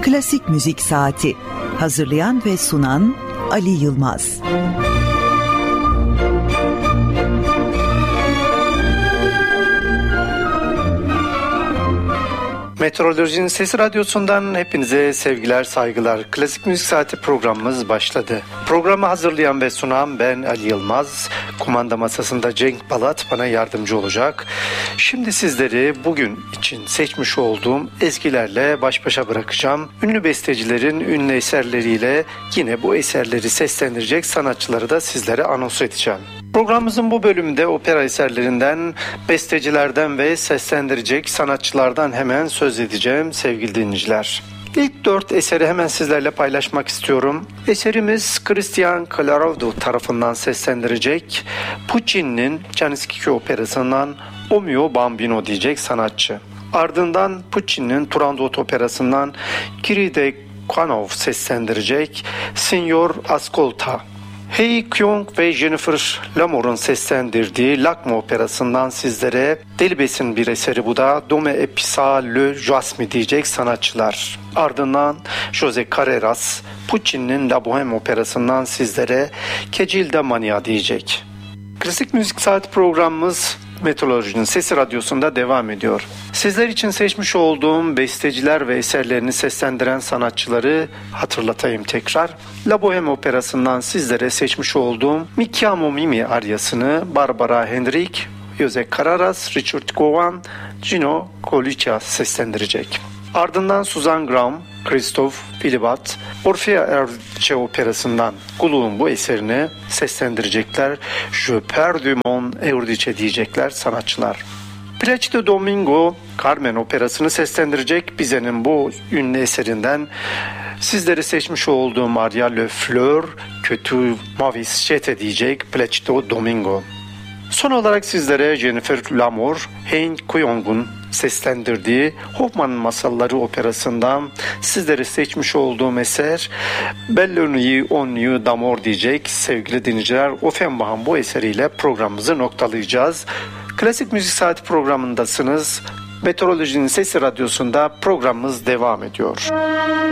Klasik Müzik Saati. Hazırlayan ve sunan Ali Yılmaz. Meteorolojinin Sesi Radyosu'ndan hepinize sevgiler, saygılar. Klasik Müzik Saati programımız başladı. Programı hazırlayan ve sunan ben Ali Yılmaz. Kumanda masasında Cenk Balat bana yardımcı olacak. Şimdi sizleri bugün için seçmiş olduğum ezgilerle baş başa bırakacağım. Ünlü bestecilerin ünlü eserleriyle yine bu eserleri seslendirecek sanatçıları da sizlere anons edeceğim. Programımızın bu bölümünde opera eserlerinden, bestecilerden ve seslendirecek sanatçılardan hemen söz edeceğim sevgili dinleyiciler. İlk 4 eseri hemen sizlerle paylaşmak istiyorum. Eserimiz Christian Colorado tarafından seslendirecek Puccini'nin Caniskiki operasından O mio bambino diyecek sanatçı. Ardından Puccini'nin Turandot operasından Kiride Khanov seslendirecek Signor Ascolta. Hei Kyung ve Jennifer Lamour'un seslendirdiği Lakme operasından sizlere Delibes'in bir eseri bu da Dome Episa Le Jasmi diyecek sanatçılar. Ardından Jose Carreras, Puccini'nin La Bohème operasından sizlere Kecilda Mania diyecek. Klasik Müzik Saati programımız Meteorolojinin Sesi Radyosu'nda devam ediyor. Sizler için seçmiş olduğum besteciler ve eserlerini seslendiren sanatçıları hatırlatayım tekrar. La Bohème operasından sizlere seçmiş olduğum Mi chiamo Mimi aryasını Barbara Hendrick, Jose Carreras, Richard Gowan, Gino Colicia seslendirecek. Ardından Suzanne Graham, Christoph Philibat, Orfeo Euridice operasından Gulu'nun bu eserini seslendirecekler. Je perds mon Euridice diyecekler sanatçılar. Placido Domingo, Carmen operasını seslendirecek Bizet'in bu ünlü eserinden sizleri seçmiş olduğum Maria Le Fleur, Que tu m'avis jeté diyecek Placido Domingo. Son olarak sizlere Jennifer Lamour, Hein Kyung'un seslendirdiği Hoffman'ın Masalları operasından sizlere seçmiş olduğum eser Belle Nuit on Nuit d'Amour diyecek sevgili dinleyiciler. Offenbach'ın bu eseriyle programımızı noktalayacağız. Klasik Müzik Saati programındasınız. Meteorolojinin Sesi Radyosu'nda programımız devam ediyor.